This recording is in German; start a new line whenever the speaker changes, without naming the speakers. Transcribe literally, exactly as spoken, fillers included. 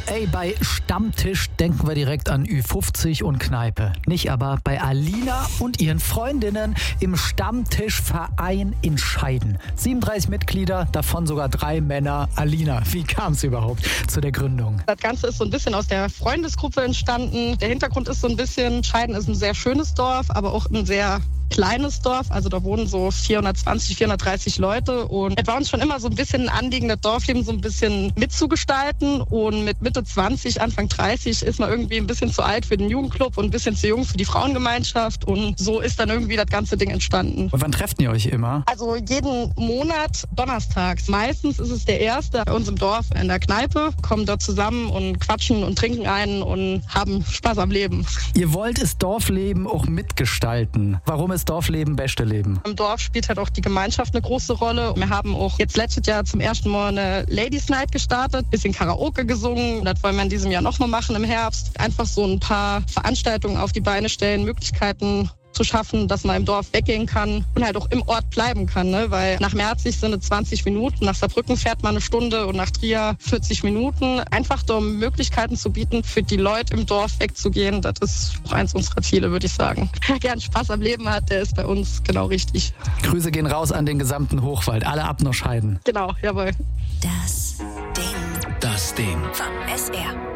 Ey, bei Stammtisch denken wir direkt an Ü fünfzig und Kneipe. Nicht aber bei Alina und ihren Freundinnen im Stammtischverein in Scheiden. siebenunddreißig Mitglieder, davon sogar drei Männer. Alina, wie kam es überhaupt zu der Gründung?
Das Ganze ist so ein bisschen aus der Freundesgruppe entstanden. Der Hintergrund ist so ein bisschen, Scheiden ist ein sehr schönes Dorf, aber auch ein sehr kleines Dorf, also da wohnen so vierhundertzwanzig, vierhundertdreißig Leute und es war uns schon immer so ein bisschen ein Anliegen, das Dorfleben so ein bisschen mitzugestalten und mit Mitte zwanzig, Anfang dreißig ist man irgendwie ein bisschen zu alt für den Jugendclub und ein bisschen zu jung für die Frauengemeinschaft und so ist dann irgendwie das ganze Ding entstanden.
Und wann trefft ihr euch immer?
Also jeden Monat donnerstags. Meistens ist es der erste bei uns im Dorf in der Kneipe, kommen dort zusammen und quatschen und trinken einen und haben Spaß am Leben.
Ihr wollt das Dorfleben auch mitgestalten. Warum ist Dorfleben beste Leben?
Im Dorf spielt halt auch die Gemeinschaft eine große Rolle. Wir haben auch jetzt letztes Jahr zum ersten Mal eine Ladies Night gestartet, bisschen Karaoke gesungen. Das wollen wir in diesem Jahr nochmal machen im Herbst. Einfach so ein paar Veranstaltungen auf die Beine stellen, Möglichkeiten zu schaffen, dass man im Dorf weggehen kann und halt auch im Ort bleiben kann, ne? Weil nach Merzig sind es zwanzig Minuten, nach Saarbrücken fährt man eine Stunde und nach Trier vierzig Minuten. Einfach da um Möglichkeiten zu bieten, für die Leute im Dorf wegzugehen, das ist auch eins unserer Ziele, würde ich sagen. Wer gern Spaß am Leben hat, der ist bei uns genau richtig.
Grüße gehen raus an den gesamten Hochwald, alle ab nach Scheiden.
Genau, jawohl.
Das Ding.
Das Ding.
Vom S R.